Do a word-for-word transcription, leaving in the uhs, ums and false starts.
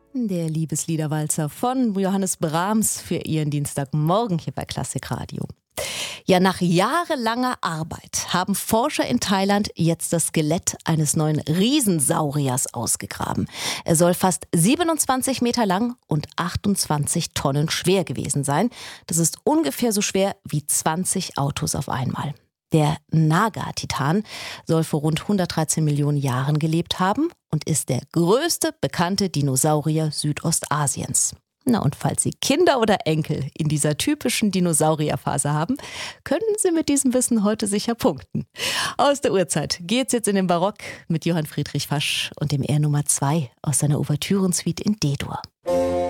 Der Liebesliederwalzer von Johannes Brahms für Ihren Dienstagmorgen hier bei Klassikradio. Ja, nach jahrelanger Arbeit haben Forscher in Thailand jetzt das Skelett eines neuen Riesensauriers ausgegraben. Er soll fast siebenundzwanzig Meter lang und achtundzwanzig Tonnen schwer gewesen sein. Das ist ungefähr so schwer wie zwanzig Autos auf einmal. Der Naga-Titan soll vor rund hundertdreizehn Millionen Jahren gelebt haben und ist der größte bekannte Dinosaurier Südostasiens. Na, und falls Sie Kinder oder Enkel in dieser typischen Dinosaurierphase haben, können Sie mit diesem Wissen heute sicher punkten. Aus der Urzeit geht's jetzt in den Barock mit Johann Friedrich Fasch und dem R Nummer zwei aus seiner Ouvertürensuite in D-Dur.